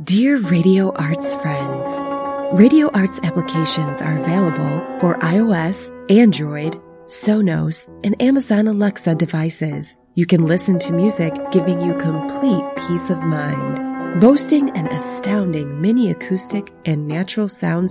Dear Radio Arts friends, Radio Arts applications are available for iOS, Android, Sonos, and Amazon Alexa devices. You can listen to music giving you complete peace of mind. Boasting an astounding mini acoustic and natural sound